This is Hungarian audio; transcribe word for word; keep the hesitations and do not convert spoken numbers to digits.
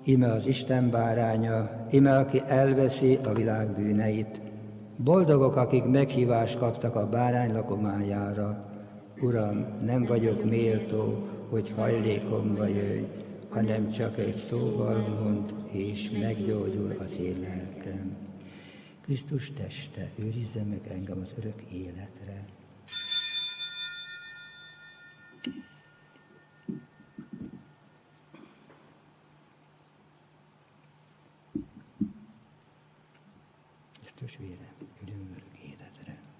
ime az Isten báránya, ime aki elveszi a világ bűneit. Boldogok, akik meghívást kaptak a bárány lakományára. Uram, nem vagyok méltó, hogy hajlékomba jöjj, hanem csak egy szóval mond, és meggyógyul az én lelkem. Krisztus teste, őrizze meg engem az örök életre. Krisztus vére, öröm örök életre.